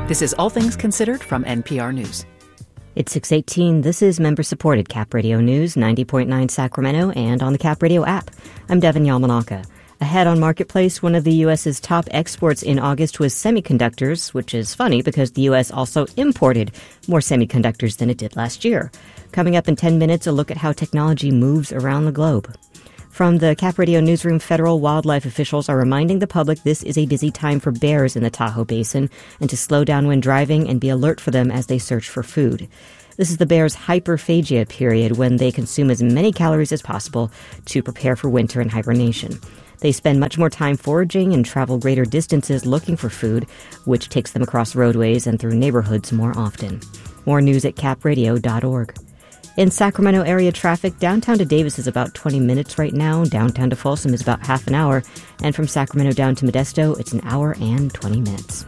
This is All Things Considered from NPR News. It's 6:18. This is member-supported Cap Radio News, 90.9 Sacramento, and on the Cap Radio app. I'm Devin Yamanaka. Ahead on Marketplace, one of the U.S.'s top exports in August was semiconductors, which is funny because the U.S. also imported more semiconductors than it did last year. Coming up in 10 minutes, a look at how technology moves around the globe. From the Cap Radio newsroom, federal wildlife officials are reminding the public this is a busy time for bears in the Tahoe Basin and to slow down when driving and be alert for them as they search for food. This is the bears' hyperphagia period when they consume as many calories as possible to prepare for winter and hibernation. They spend much more time foraging and travel greater distances looking for food, which takes them across roadways and through neighborhoods more often. More news at capradio.org. In Sacramento area traffic, downtown to Davis is about 20 minutes right now. Downtown to Folsom is about half an hour. And from Sacramento down to Modesto, it's an hour and 20 minutes.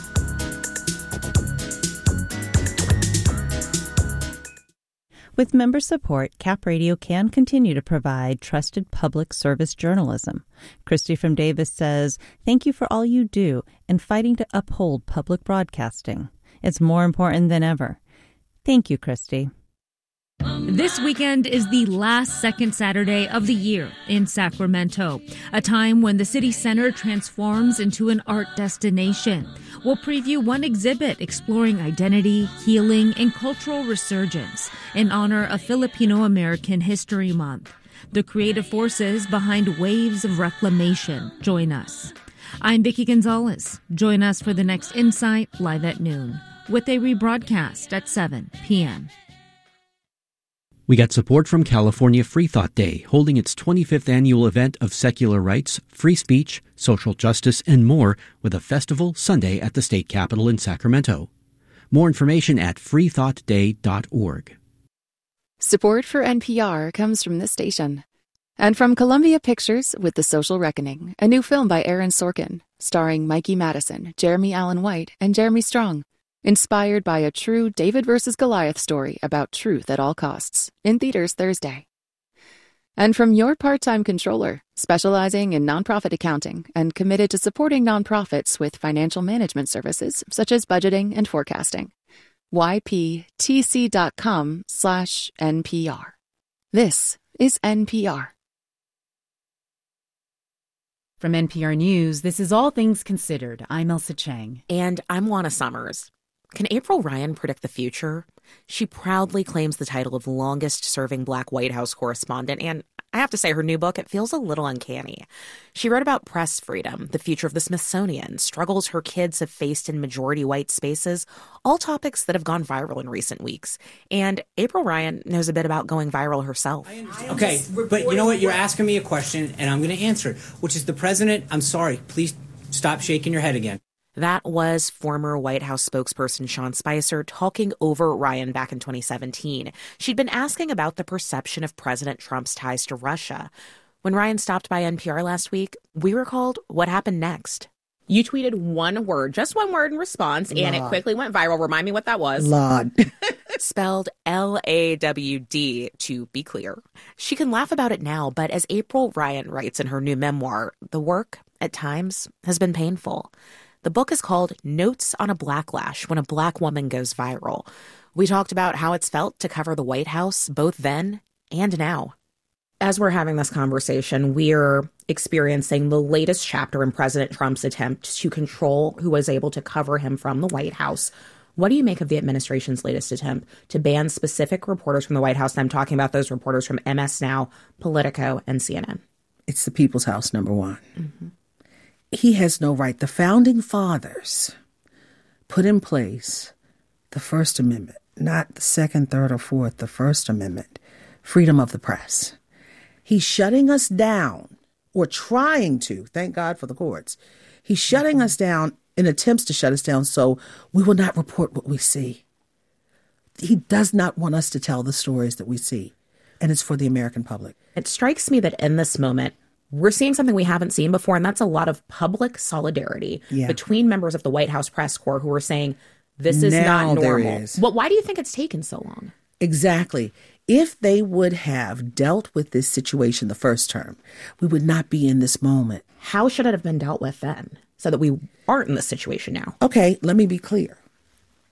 With member support, Cap Radio can continue to provide trusted public service journalism. Christy from Davis says, "Thank you for all you do in fighting to uphold public broadcasting. It's more important than ever." Thank you, Christy. This weekend is the last second Saturday of the year in Sacramento, a time when the city center transforms into an art destination. We'll preview one exhibit exploring identity, healing, and cultural resurgence in honor of Filipino-American History Month. The creative forces behind Waves of Reclamation join us. I'm Vicki Gonzalez. Join us for the next Insight live at noon, with a rebroadcast at 7 p.m. We got support from California Free Thought Day, holding its 25th annual event of secular rights, free speech, social justice, and more with a festival Sunday at the state capitol in Sacramento. More information at freethoughtday.org. Support for NPR comes from this station. And from Columbia Pictures with The Social Reckoning, a new film by Aaron Sorkin, starring Mikey Madison, Jeremy Allen White, and Jeremy Strong. Inspired by a true David versus Goliath story about truth at all costs. In theaters Thursday. And from Your Part-Time Controller, specializing in nonprofit accounting and committed to supporting nonprofits with financial management services such as budgeting and forecasting. yptc.com/NPR. This is NPR. From NPR News, this is All Things Considered. I'm Elsa Chang. And I'm Juana Summers. Can April Ryan predict the future? She proudly claims the title of longest-serving Black White House correspondent, and I have to say, her new book, it feels a little uncanny. She wrote about press freedom, the future of the Smithsonian, struggles her kids have faced in majority-white spaces, all topics that have gone viral in recent weeks. And April Ryan knows a bit about going viral herself. Okay, but you know what? You're asking me a question, and I'm going to answer it, which is the president. I'm sorry. Please stop shaking your head again. That was former White House spokesperson Sean Spicer talking over Ryan back in 2017. She'd been asking about the perception of President Trump's ties to Russia. When Ryan stopped by NPR last week, we recalled what happened next. You tweeted one word, just one word in response, and it quickly went viral. Remind me what that was. Lawd. Spelled L-A-W-D, to be clear. She can laugh about it now, but as April Ryan writes in her new memoir, the work, at times, has been painful. The book is called Notes on a Blacklash When a Black Woman Goes Viral. We talked about how it's felt to cover the White House, both then and now. As we're having this conversation, we're experiencing the latest chapter in President Trump's attempt to control who was able to cover him from the White House. What do you make of the administration's latest attempt to ban specific reporters from the White House? And I'm talking about those reporters from MS Now, Politico, and CNN. It's the People's House, number one. Mm-hmm. He has no right. The founding fathers put in place the First Amendment, not the Second, Third, or Fourth, the First Amendment, freedom of the press. He's shutting us down, or trying to, thank God for the courts. He's shutting us down in attempts to shut us down so we will not report what we see. He does not want us to tell the stories that we see, and it's for the American public. It strikes me that in this moment, we're seeing something we haven't seen before, and that's a lot of public solidarity between members of the White House press corps who are saying, this is not normal. Well, why do you think it's taken so long? Exactly. If they would have dealt with this situation the first term, we would not be in this moment. How should it have been dealt with then so that we aren't in this situation now? Okay, let me be clear.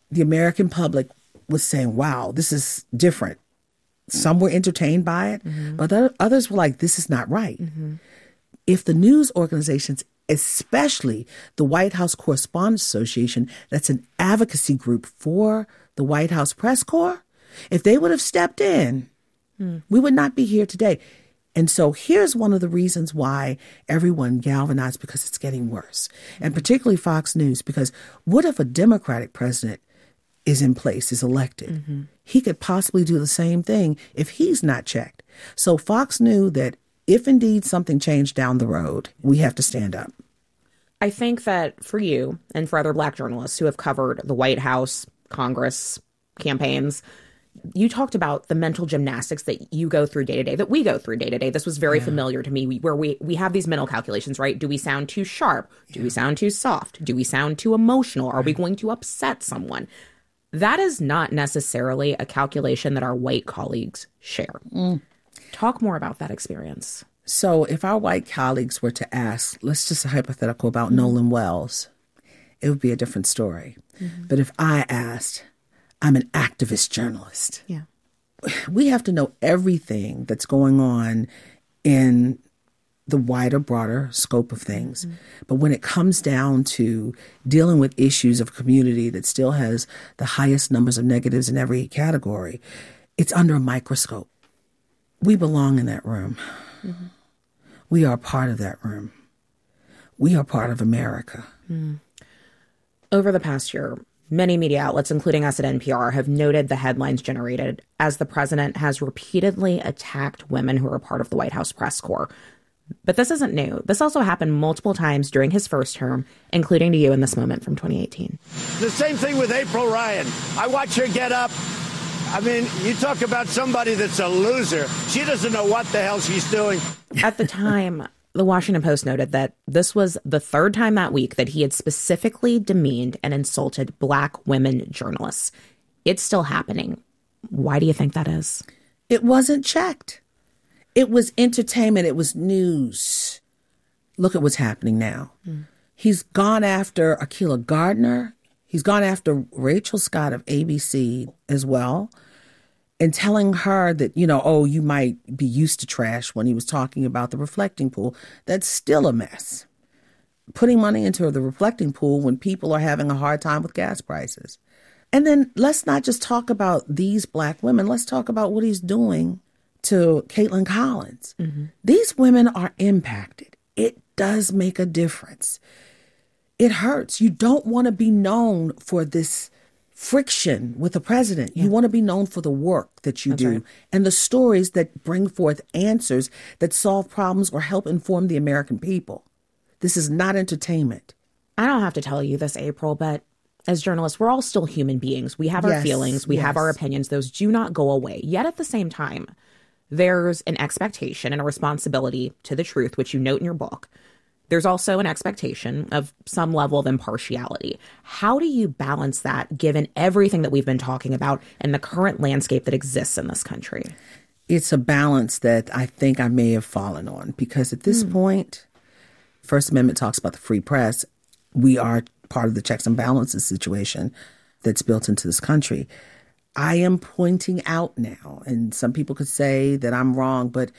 the American public was saying, wow, this is different. Some were entertained by it, but others were like, this is not right. If the news organizations, especially the White House Correspondents Association, that's an advocacy group for the White House Press Corps, if they would have stepped in, we would not be here today. And so here's one of the reasons why everyone galvanized, because it's getting worse. And particularly Fox News, because what if a Democratic president is in place, is elected? He could possibly do the same thing if he's not checked. So Fox knew that if indeed something changed down the road, we have to stand up. I think that for you and for other Black journalists who have covered the White House, Congress, campaigns, you talked about the mental gymnastics that you go through day to day, that we go through day to day. This was very familiar to me, where we have these mental calculations, right? Do we sound too sharp? Do we sound too soft? Do we sound too emotional? Are we going to upset someone? That is not necessarily a calculation that our white colleagues share. Talk more about that experience. So if our white colleagues were to ask, let's just a hypothetical about Nolan Wells, it would be a different story. But if I asked, I'm an activist journalist. We have to know everything that's going on in the wider, broader scope of things. But when it comes down to dealing with issues of a community that still has the highest numbers of negatives in every category, it's under a microscope. We belong in that room. We are part of that room. We are part of America. Over the past year, many media outlets, including us at NPR, have noted the headlines generated as the president has repeatedly attacked women who are part of the White House press corps. But this isn't new. This also happened multiple times during his first term, including to you in this moment from 2018. The same thing with April Ryan. I watch her get up. I mean, you talk about somebody that's a loser. She doesn't know what the hell she's doing. At the time, the Washington Post noted that this was the third time that week that he had specifically demeaned and insulted Black women journalists. It's still happening. Why do you think that is? It wasn't checked. It was entertainment. It was news. Look at what's happening now. He's gone after Akilah Gardner. He's gone after Rachel Scott of ABC as well, and telling her that, you know, oh, you might be used to trash when he was talking about the reflecting pool. That's still a mess. Putting money into the reflecting pool when people are having a hard time with gas prices. And then let's not just talk about these Black women. Let's talk about what he's doing to Caitlin Collins. These women are impacted. It does make a difference. It hurts. You don't want to be known for this friction with the president. You want to be known for the work that you do and the stories that bring forth answers that solve problems or help inform the American people. This is not entertainment. I don't have to tell you this, April, but as journalists, we're all still human beings. We have our feelings. We have our opinions. Those do not go away. Yet at the same time, there's an expectation and a responsibility to the truth, which you note in your book. There's also an expectation of some level of impartiality. How do you balance that given everything that we've been talking about and the current landscape that exists in this country? It's a balance that I think I may have fallen on, because at this point, First Amendment talks about the free press. We are part of the checks and balances situation that's built into this country. I am pointing out now, and some people could say that I'm wrong, but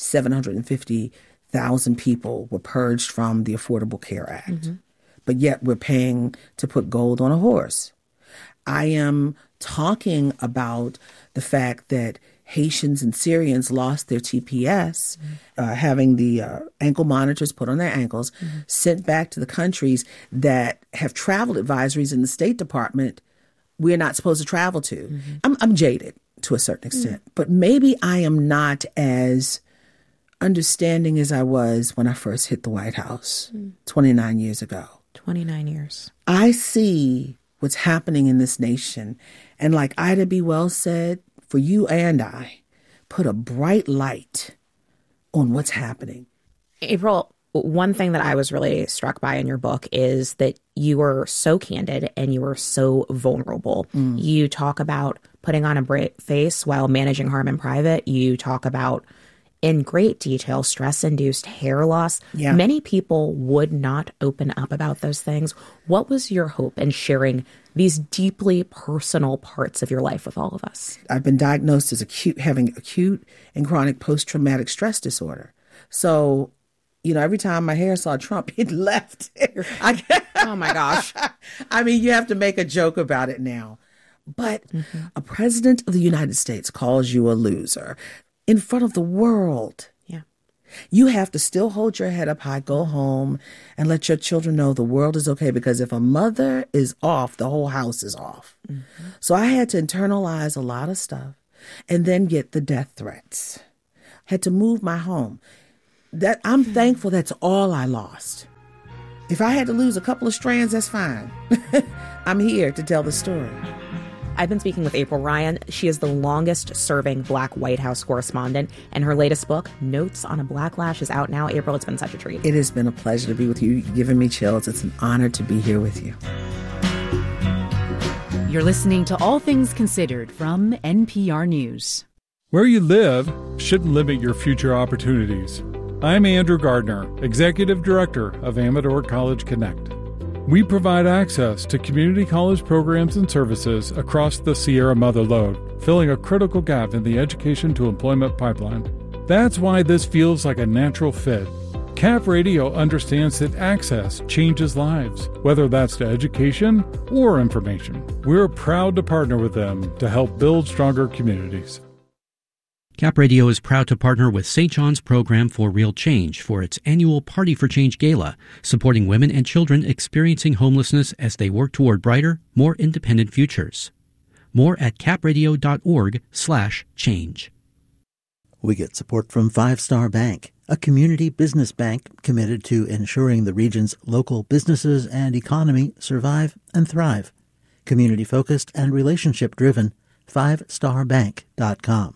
750,000 people were purged from the Affordable Care Act. But yet we're paying to put gold on a horse. I am talking about the fact that Haitians and Syrians lost their TPS, having the ankle monitors put on their ankles, sent back to the countries that have travel advisories in the State Department we're not supposed to travel to. I'm jaded to a certain extent, but maybe I am not as understanding as I was when I first hit the White House 29 years ago. 29 years. I see what's happening in this nation. And like Ida B. Wells said, for you and I, put a bright light on what's happening. April, one thing that I was really struck by in your book is that you were so candid and you were so vulnerable. You talk about putting on a brave face while managing harm in private. You talk about, in great detail, stress-induced hair loss. Many people would not open up about those things. What was your hope in sharing these deeply personal parts of your life with all of us. I've been diagnosed as having acute and chronic post-traumatic stress disorder. So, every time my hair saw Trump, it left. Oh my gosh. I mean, you have to make a joke about it now. But a president of the United States calls you a loser in front of the world. Yeah. You have to still hold your head up high, go home, and let your children know the world is okay. Because if a mother is off, the whole house is off. So I had to internalize a lot of stuff and then get the death threats. Had to move my home. That I'm thankful that's all I lost. If I had to lose a couple of strands, that's fine. I'm here to tell the story. I've been speaking with April Ryan. She is the longest-serving Black White House correspondent, and her latest book, Notes on a Black Lash, is out now. April, it's been such a treat. It has been a pleasure to be with you. You've given me chills. It's an honor to be here with you. You're listening to All Things Considered from NPR News. Where you live shouldn't limit your future opportunities. I'm Andrew Gardner, Executive Director of Amador College Connect. We provide access to community college programs and services across the Sierra Mother Lode, filling a critical gap in the education to employment pipeline. That's why this feels like a natural fit. Cap Radio understands that access changes lives, whether that's to education or information. We're proud to partner with them to help build stronger communities. Cap Radio is proud to partner with St. John's Program for Real Change for its annual Party for Change Gala, supporting women and children experiencing homelessness as they work toward brighter, more independent futures. More at capradio.org/change. We get support from Five Star Bank, a community business bank committed to ensuring the region's local businesses and economy survive and thrive. Community-focused and relationship-driven, 5starbank.com.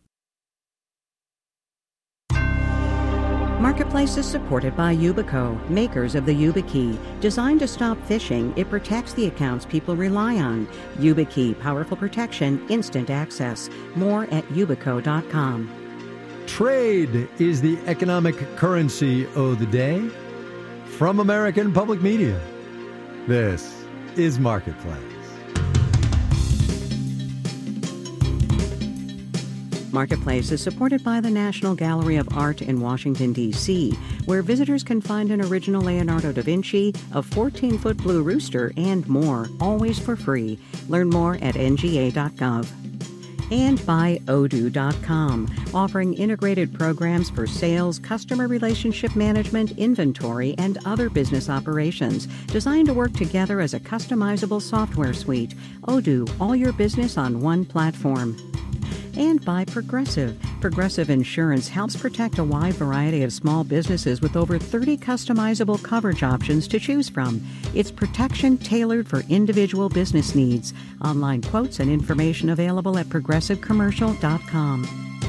Marketplace is supported by Yubico, makers of the YubiKey. Designed to stop phishing, it protects the accounts people rely on. YubiKey, powerful protection, instant access. More at yubico.com. Trade is the economic currency of the day. From American Public Media, this is Marketplace. Marketplace is supported by the National Gallery of Art in Washington, D.C., where visitors can find an original Leonardo da Vinci, a 14-foot blue rooster, and more, always for free. Learn more at nga.gov. And by Odoo.com, offering integrated programs for sales, customer relationship management, inventory, and other business operations, designed to work together as a customizable software suite. Odoo, all your business on one platform. And by Progressive. Progressive Insurance helps protect a wide variety of small businesses with over 30 customizable coverage options to choose from. It's protection tailored for individual business needs. Online quotes and information available at progressivecommercial.com.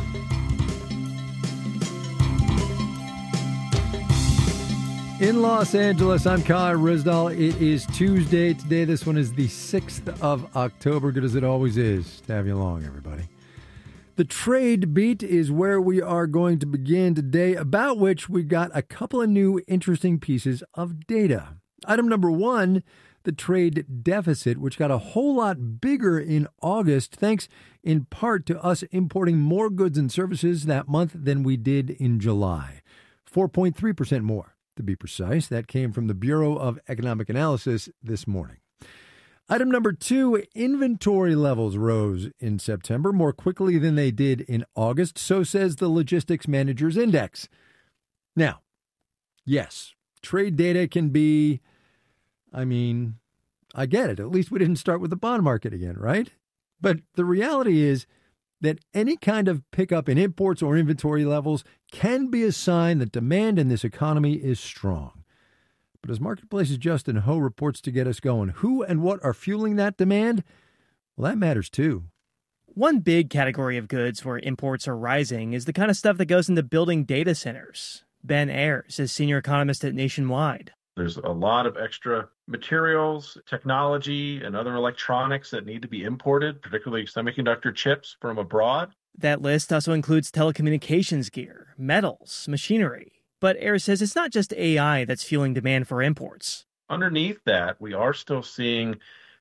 In Los Angeles, I'm Kai Ryssdal. It is Tuesday today. This one is the 6th of October. Good as it always is to have you along, everybody. The trade beat is where we are going to begin today, about which we got a couple of new interesting pieces of data. Item number one, the trade deficit, which got a whole lot bigger in August, thanks in part to us importing more goods and services that month than we did in July. 4.3% more, to be precise. That came from the Bureau of Economic Analysis this morning. Item number two, inventory levels rose in September more quickly than they did in August, so says the Logistics Managers Index. Now, yes, trade data can be, I get it. At least we didn't start with the bond market again, right? But the reality is that any kind of pickup in imports or inventory levels can be a sign that demand in this economy is strong. But as Marketplace's Justin Ho reports to get us going, who and what are fueling that demand? Well, that matters too. One big category of goods where imports are rising is the kind of stuff that goes into building data centers. Ben Ayers is senior economist at Nationwide. There's a lot of extra materials, technology, and other electronics that need to be imported, particularly semiconductor chips from abroad. That list also includes telecommunications gear, metals, machinery. But Ayers says it's not just AI that's fueling demand for imports. Underneath that, we are still seeing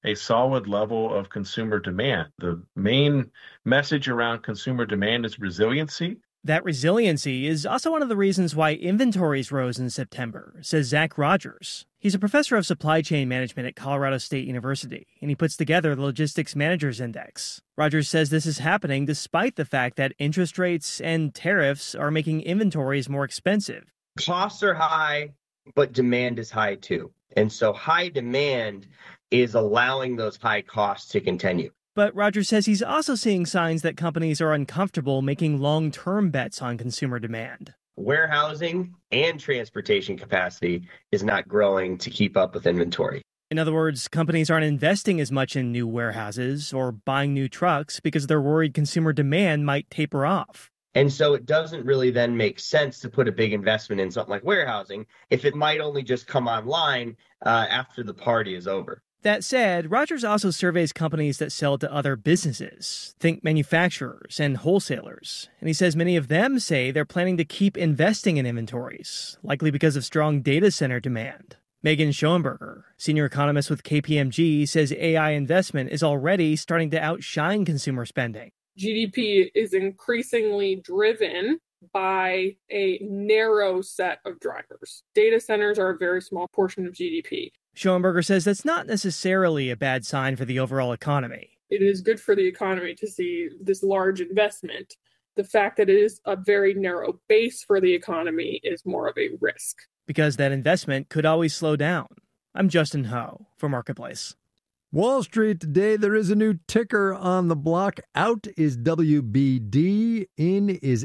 a solid level of consumer demand. The main message around consumer demand is resiliency. That resiliency is also one of the reasons why inventories rose in September, says Zach Rogers. He's a professor of supply chain management at Colorado State University, and he puts together the Logistics Managers Index. Rogers says this is happening despite the fact that interest rates and tariffs are making inventories more expensive. Costs are high, but demand is high too. And so high demand is allowing those high costs to continue. But Rogers says he's also seeing signs that companies are uncomfortable making long-term bets on consumer demand. Warehousing and transportation capacity is not growing to keep up with inventory. In other words, companies aren't investing as much in new warehouses or buying new trucks because they're worried consumer demand might taper off. And so it doesn't really then make sense to put a big investment in something like warehousing if it might only just come online after the party is over. That said, Rogers also surveys companies that sell to other businesses, think manufacturers and wholesalers. And he says many of them say they're planning to keep investing in inventories, likely because of strong data center demand. Megan Schoenberger, senior economist with KPMG, says AI investment is already starting to outshine consumer spending. GDP is increasingly driven by a narrow set of drivers. Data centers are a very small portion of GDP. Schoenberger says that's not necessarily a bad sign for the overall economy. It is good for the economy to see this large investment. The fact that it is a very narrow base for the economy is more of a risk. Because that investment could always slow down. I'm Justin Ho for Marketplace. Wall Street today, there is a new ticker on the block. Out is WBD, in is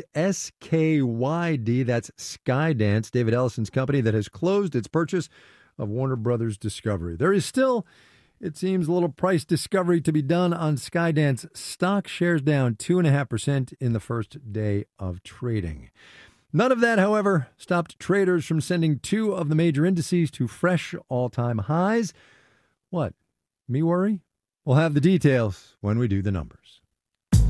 SKYD. That's Skydance, David Ellison's company that has closed its purchase of Warner Brothers Discovery. There is still, it seems, a little price discovery to be done on Skydance stock. Shares down 2.5% in the first day of trading. None of that, however, stopped traders from sending two of the major indices to fresh all-time highs. What? Me worry? We'll have the details when we do the numbers.